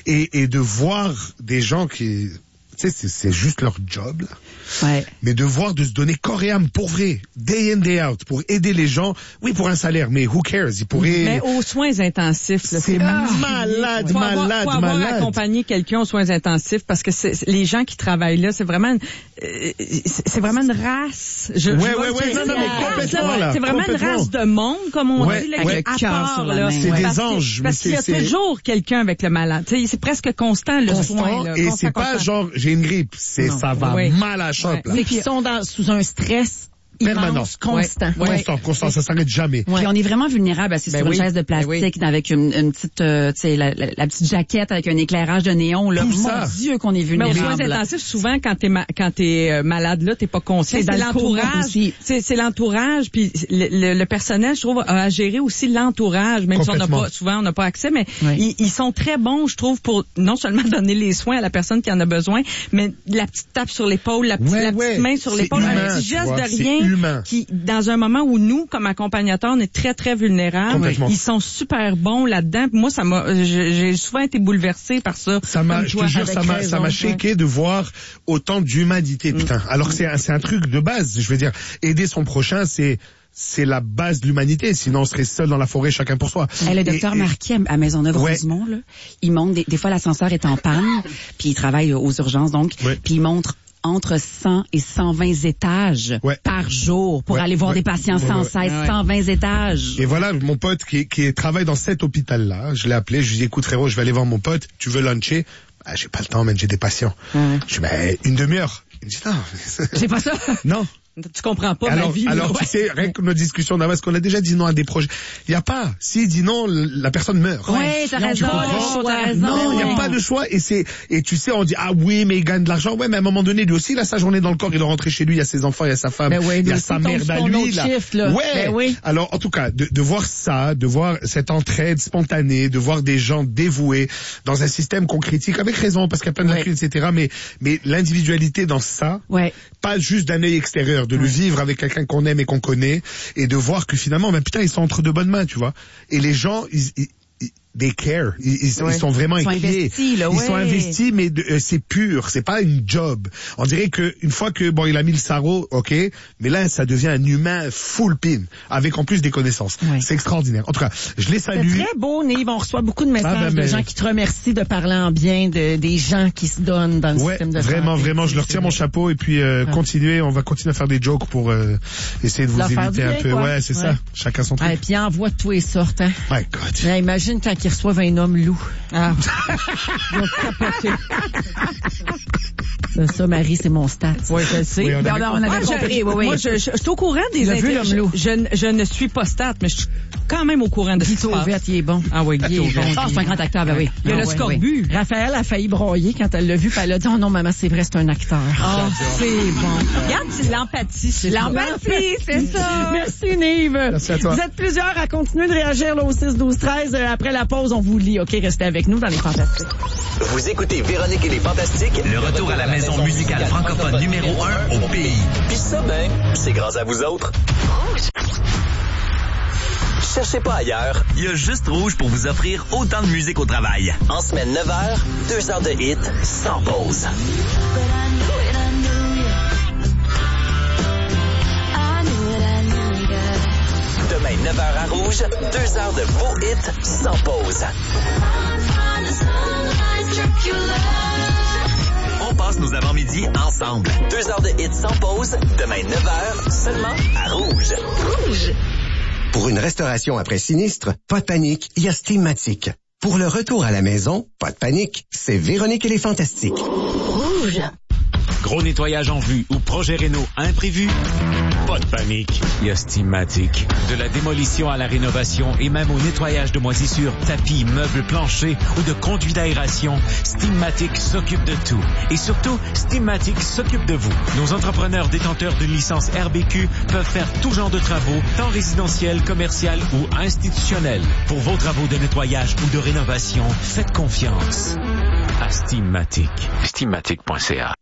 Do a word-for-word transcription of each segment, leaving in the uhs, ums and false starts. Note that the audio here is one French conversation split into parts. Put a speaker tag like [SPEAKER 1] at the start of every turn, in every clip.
[SPEAKER 1] Et, et de voir des gens qui, tu sais, c'est, c'est juste leur job, là.
[SPEAKER 2] Ouais.
[SPEAKER 1] Mais de voir, de se donner corps et âme pour vrai, day in, day out, pour aider les gens, oui, pour un salaire, mais who cares, ils pourraient...
[SPEAKER 3] Mais aux soins intensifs, là,
[SPEAKER 1] c'est, c'est malade,
[SPEAKER 3] faut
[SPEAKER 1] malade,
[SPEAKER 3] avoir, faut avoir
[SPEAKER 1] malade.
[SPEAKER 3] accompagné quelqu'un aux soins intensifs parce que c'est, les gens qui travaillent là, c'est vraiment, euh, c'est, c'est vraiment une race. Je,
[SPEAKER 1] ouais,
[SPEAKER 3] je
[SPEAKER 1] ouais, ouais, non, non, mais complètement, là.
[SPEAKER 3] C'est vraiment une race de monde, comme on
[SPEAKER 1] ouais,
[SPEAKER 3] dit, là,
[SPEAKER 1] ouais,
[SPEAKER 3] à
[SPEAKER 2] cœur
[SPEAKER 3] part,
[SPEAKER 2] sur la
[SPEAKER 3] là.
[SPEAKER 2] main.
[SPEAKER 1] C'est
[SPEAKER 3] Ouais.
[SPEAKER 1] des
[SPEAKER 3] Parce
[SPEAKER 1] anges,
[SPEAKER 3] que,
[SPEAKER 1] mais
[SPEAKER 3] parce qu'il y a
[SPEAKER 1] c'est, c'est...
[SPEAKER 3] toujours quelqu'un avec le malade. Tu sais, c'est presque constant, le
[SPEAKER 1] constant,
[SPEAKER 3] soin, là.
[SPEAKER 1] et
[SPEAKER 3] Constant,
[SPEAKER 1] c'est pas
[SPEAKER 3] constant.
[SPEAKER 1] genre, j'ai une grippe, c'est,
[SPEAKER 2] Non.
[SPEAKER 1] ça va
[SPEAKER 3] Oui.
[SPEAKER 1] mal à la chope,
[SPEAKER 3] Ouais.
[SPEAKER 1] là.
[SPEAKER 2] C'est qu'ils sont dans, sous un stress
[SPEAKER 1] Permanent.
[SPEAKER 2] immense, constant.
[SPEAKER 3] Ouais.
[SPEAKER 1] Constant, constant, ça s'arrête jamais.
[SPEAKER 2] Ouais.
[SPEAKER 4] Puis on est vraiment vulnérable, c'est
[SPEAKER 3] Ben
[SPEAKER 4] sur
[SPEAKER 3] oui.
[SPEAKER 4] une chaise de plastique,
[SPEAKER 3] Ben
[SPEAKER 4] avec une, une petite, euh, tu sais, la, la, la petite jaquette avec un éclairage de néon. Là,
[SPEAKER 1] Tout
[SPEAKER 4] mon
[SPEAKER 1] ça.
[SPEAKER 4] Dieu, qu'on est
[SPEAKER 3] Mais aux
[SPEAKER 4] vulnérable.
[SPEAKER 3] soins intensifs, souvent, quand t'es, ma- quand t'es euh, malade là, t'es pas conscient.
[SPEAKER 2] C'est
[SPEAKER 3] C'est,
[SPEAKER 2] dans le coma
[SPEAKER 3] l'entourage.
[SPEAKER 2] aussi.
[SPEAKER 3] C'est, c'est l'entourage, puis le, le, le personnel, je trouve, a à gérer aussi l'entourage, même si on n'a
[SPEAKER 1] Complètement.
[SPEAKER 3] pas, souvent, on n'a pas accès, mais
[SPEAKER 2] Oui.
[SPEAKER 3] ils, ils sont très bons, je trouve, pour non seulement donner les soins à la personne qui en a besoin, mais la petite tape sur l'épaule, la, petite-
[SPEAKER 1] Ouais,
[SPEAKER 3] la petite
[SPEAKER 1] ouais.
[SPEAKER 3] main sur
[SPEAKER 1] C'est
[SPEAKER 3] l'épaule,
[SPEAKER 1] humain,
[SPEAKER 3] un petit
[SPEAKER 1] tu
[SPEAKER 3] geste
[SPEAKER 1] vois,
[SPEAKER 3] de
[SPEAKER 1] c'est
[SPEAKER 3] rien,
[SPEAKER 1] humain.
[SPEAKER 3] qui, dans un moment où nous, comme accompagnateurs, on est très, très vulnérables.
[SPEAKER 1] Complètement.
[SPEAKER 3] Ils sont super bons là-dedans. Moi, ça m'a, j'ai j'ai souvent été bouleversée par ça.
[SPEAKER 1] Ça m'a,
[SPEAKER 3] Comme
[SPEAKER 1] je
[SPEAKER 3] toi,
[SPEAKER 1] te jure,
[SPEAKER 3] avec
[SPEAKER 1] ça m'a,
[SPEAKER 3] raison,
[SPEAKER 1] ça m'a
[SPEAKER 3] ouais.
[SPEAKER 1] shaké de voir autant d'humanité, putain. Alors que c'est un, c'est un truc de base. Je veux dire, aider son prochain, c'est, c'est la base de l'humanité. Sinon, on serait seul dans la forêt, chacun pour soi.
[SPEAKER 4] Hey, le docteur
[SPEAKER 1] Et- et-
[SPEAKER 4] Marquis à Maisonneuve
[SPEAKER 1] Ouais.
[SPEAKER 4] Rosemont, là, il montre des, des fois l'ascenseur est en panne, puis il travaille aux urgences donc,
[SPEAKER 1] Ouais.
[SPEAKER 4] puis il montre entre cent et cent vingt étages
[SPEAKER 1] Ouais.
[SPEAKER 4] par jour pour
[SPEAKER 1] Ouais,
[SPEAKER 4] aller voir
[SPEAKER 1] ouais.
[SPEAKER 4] des patients
[SPEAKER 1] Ouais,
[SPEAKER 4] sans
[SPEAKER 1] ouais.
[SPEAKER 4] cesse,
[SPEAKER 3] Ouais.
[SPEAKER 4] cent vingt étages.
[SPEAKER 1] Et voilà, mon pote qui, qui travaille dans cet hôpital-là, je l'ai appelé, je lui ai dit, écoute frérot, je vais aller voir mon pote, tu veux luncher? Ah, j'ai pas le temps, man, j'ai des patients.
[SPEAKER 4] Ouais.
[SPEAKER 1] Je lui dis, mais une demi-heure. Il me dit, non.
[SPEAKER 4] C'est pas ça.
[SPEAKER 1] Non.
[SPEAKER 3] Tu comprends pas
[SPEAKER 1] alors,
[SPEAKER 3] ma vie.
[SPEAKER 1] alors
[SPEAKER 3] là.
[SPEAKER 1] tu sais, rien que nos discussions d'avant, parce qu'on a déjà dit non à des projets. Il y a pas. S'il dit non, la personne meurt.
[SPEAKER 4] Ouais, t'as
[SPEAKER 1] Non,
[SPEAKER 4] raison,
[SPEAKER 1] tu comprends?
[SPEAKER 4] t'as raison.
[SPEAKER 1] Non, il n'y a
[SPEAKER 4] Ouais.
[SPEAKER 1] pas de choix. Et c'est, et tu sais, on dit, ah oui, mais il gagne de l'argent. Ouais, mais à un moment donné, lui aussi, il a sa journée dans le corps, il doit rentrer chez lui, il y a ses enfants, il y a sa femme,
[SPEAKER 2] Ben ouais,
[SPEAKER 1] il y a
[SPEAKER 2] lui
[SPEAKER 1] sa
[SPEAKER 2] aussi,
[SPEAKER 1] merde
[SPEAKER 2] ton-
[SPEAKER 1] à
[SPEAKER 2] ton
[SPEAKER 1] lui,
[SPEAKER 2] autre
[SPEAKER 1] là.
[SPEAKER 2] shift, là.
[SPEAKER 1] Ouais.
[SPEAKER 2] Ben oui.
[SPEAKER 1] Alors, en tout cas, de, de voir ça, de voir cette entraide spontanée, de voir des gens dévoués dans un système qu'on critique avec raison, parce qu'il y a plein de
[SPEAKER 2] Ouais.
[SPEAKER 1] lacunes, et cetera. Mais, mais l'individualité dans ça,
[SPEAKER 2] Ouais.
[SPEAKER 1] pas juste d'un œil extérieur, de le vivre avec quelqu'un qu'on aime et qu'on connaît, et de voir que finalement, ben putain, ils sont entre de bonnes mains, tu vois. Et les gens, ils, ils, ils they care, ils, ils,
[SPEAKER 2] Ouais.
[SPEAKER 1] ils sont vraiment
[SPEAKER 4] Ils sont
[SPEAKER 1] inquiets.
[SPEAKER 4] investis, là,
[SPEAKER 1] ils
[SPEAKER 4] ouais.
[SPEAKER 1] sont investis, mais de, euh, c'est pur, c'est pas une job. On dirait que une fois que bon, il a mis le sarrau, ok, mais là, ça devient un humain full pin, avec en plus des connaissances.
[SPEAKER 4] Ouais.
[SPEAKER 1] C'est extraordinaire. En tout cas, je les
[SPEAKER 2] C'est
[SPEAKER 1] salue.
[SPEAKER 2] très beau, Nive. On reçoit beaucoup de messages
[SPEAKER 1] Ah, ben,
[SPEAKER 2] de
[SPEAKER 1] mais-
[SPEAKER 2] gens qui te remercient de parler en bien de, des gens qui se donnent dans le
[SPEAKER 1] Ouais,
[SPEAKER 2] système de
[SPEAKER 1] vraiment,
[SPEAKER 2] santé.
[SPEAKER 1] vraiment, je leur tire mon chapeau et puis euh,
[SPEAKER 2] Ouais.
[SPEAKER 1] continuer, on va continuer à faire des jokes pour euh, essayer de vous
[SPEAKER 2] Leur faire
[SPEAKER 1] éviter
[SPEAKER 2] du
[SPEAKER 1] un
[SPEAKER 2] bien,
[SPEAKER 1] peu.
[SPEAKER 2] quoi.
[SPEAKER 1] Ouais, c'est
[SPEAKER 2] Ouais.
[SPEAKER 1] ça. Chacun son truc.
[SPEAKER 2] Et puis envoie de tous les sortes. Hein.
[SPEAKER 1] My God.
[SPEAKER 2] Là, imagine quand ils reçoivent un homme loup.
[SPEAKER 3] Ah.
[SPEAKER 2] Ils vont capoter. Ça, ça, Marie, c'est mon stat.
[SPEAKER 3] Oui, je le sais.
[SPEAKER 1] Oui, on
[SPEAKER 3] Mais
[SPEAKER 1] avait
[SPEAKER 3] on,
[SPEAKER 1] compris.
[SPEAKER 3] avait
[SPEAKER 2] Moi, je-
[SPEAKER 3] compris. Oui, oui. Moi, je, je, je suis au courant des
[SPEAKER 2] Tu l'as vu,
[SPEAKER 3] inter-
[SPEAKER 2] l'homme
[SPEAKER 3] je,
[SPEAKER 2] loup?
[SPEAKER 3] je, ne- je ne suis pas stat, mais je suis quand même au courant de ce
[SPEAKER 2] Guy
[SPEAKER 3] qui se passe.
[SPEAKER 2] Tauvette, il est bon.
[SPEAKER 3] Ah oui, Guy est bon.
[SPEAKER 4] Ah, c'est un grand acteur, ben oui.
[SPEAKER 3] Il y a
[SPEAKER 4] Ah,
[SPEAKER 3] le
[SPEAKER 4] ouais,
[SPEAKER 3] scorbut.
[SPEAKER 2] Raphaël a failli broyer quand elle l'a vu, puis elle a dit, oh non, maman, c'est vrai, c'est un acteur.
[SPEAKER 3] Ah, c'est bon. Regarde, c'est l'empathie. C'est
[SPEAKER 2] L'empathie, c'est ça. Merci, Nive.
[SPEAKER 1] Merci à toi.
[SPEAKER 2] Vous êtes plusieurs à continuer de réagir là, au six douze treize. Euh, Après la pause, on vous lit. OK, restez avec nous dans les Fantastiques.
[SPEAKER 5] Vous écoutez Véronique et les Fantastiques,
[SPEAKER 6] Le retour à la maison musicale francophone numéro un au pays.
[SPEAKER 5] puis ça, ben, c'est grâce à vous autres. Cherchez pas ailleurs.
[SPEAKER 6] Il y a juste Rouge pour vous offrir autant de musique au travail.
[SPEAKER 5] En semaine neuf heures, deux heures de hit sans pause. Demain, neuf heures à Rouge, deux heures de beaux hits sans pause.
[SPEAKER 6] On passe nos avant-midi ensemble.
[SPEAKER 5] Deux heures de hits sans pause, demain neuf heures, seulement à Rouge.
[SPEAKER 7] Pour une restauration après sinistre, pas de panique, il y a Steamatic. Pour le retour à la maison, pas de panique, c'est Véronique et les Fantastiques.
[SPEAKER 8] Gros nettoyage en vue ou projet réno imprévu? Pas de panique, il y a Steamatic. De la démolition à la rénovation et même au nettoyage de moisissures, tapis, meubles, planchers ou de conduits d'aération, Steamatic s'occupe de tout. Et surtout, Steamatic s'occupe de vous. Nos entrepreneurs détenteurs d'une licence R B Q peuvent faire tout genre de travaux, tant résidentiels, commercial ou institutionnels. Pour vos travaux de nettoyage ou de rénovation, faites confiance à Steamatic. Steamatic point C A.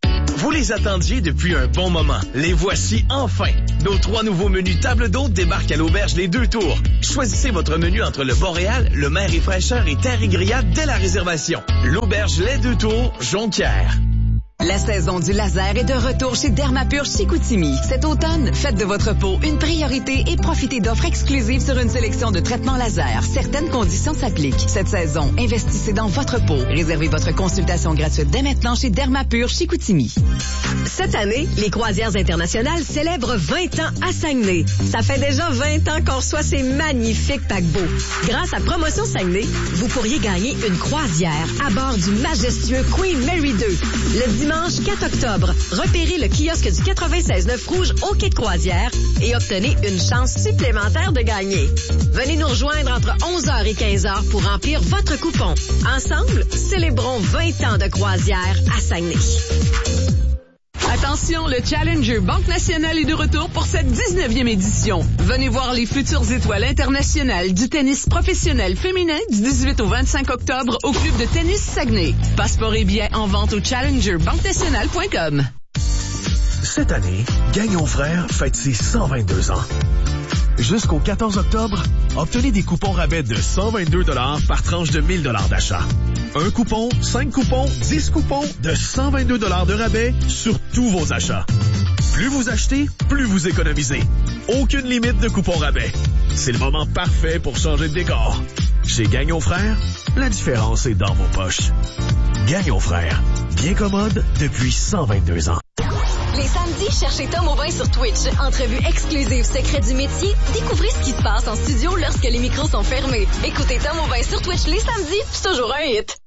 [SPEAKER 9] Vous les attendiez depuis un bon moment. Les voici enfin. Nos trois nouveaux menus table d'hôte débarquent à l'auberge Les Deux Tours. Choisissez votre menu entre le Boréal, le Mer et Fraîcheur et Terre et Grillade dès la réservation. L'auberge Les Deux Tours, Jonquière.
[SPEAKER 10] La saison du laser est de retour chez Dermapur Chicoutimi. Cet automne, faites de votre peau une priorité et profitez d'offres exclusives sur une sélection de traitements laser. Certaines conditions s'appliquent. Cette saison, investissez dans votre peau. Réservez votre consultation gratuite dès maintenant chez Dermapur Chicoutimi.
[SPEAKER 11] Cette année, les croisières internationales célèbrent vingt ans à Saguenay. Ça fait déjà vingt ans qu'on reçoit ces magnifiques paquebots. Grâce à Promotion Saguenay, vous pourriez gagner une croisière à bord du majestueux Queen Mary deux. Le dimanche quatre octobre, repérez le kiosque du quatre-vingt-seize neuf Rouge au quai de croisière et obtenez une chance supplémentaire de gagner. Venez nous rejoindre entre onze heures et quinze heures pour remplir votre coupon. Ensemble, célébrons vingt ans de croisière à Saguenay.
[SPEAKER 12] Attention, le Challenger Banque Nationale est de retour pour cette dix-neuvième édition. Venez voir les futures étoiles internationales du tennis professionnel féminin du dix-huit au vingt-cinq octobre au club de tennis Saguenay. Passeport et billets en vente au challenger banque nationale point com.
[SPEAKER 9] Cette année, Gagnon Frères fête ses cent vingt-deux ans. Jusqu'au quatorze octobre, obtenez des coupons rabais de cent vingt-deux dollars par tranche de mille dollars d'achat. Un coupon, cinq coupons, dix coupons de cent vingt-deux dollars de rabais sur tous vos achats. Plus vous achetez, plus vous économisez. Aucune limite de coupons rabais. C'est le moment parfait pour changer de décor. Chez Gagnon Frères, la différence est dans vos poches. Gagnon Frères, bien commode depuis cent vingt-deux ans.
[SPEAKER 11] Les samedis, cherchez Tom Aubin sur Twitch. Entrevue exclusive, secret du métier. Découvrez ce qui se passe en studio lorsque les micros sont fermés. Écoutez Tom Aubin sur Twitch les samedis, c'est toujours un hit.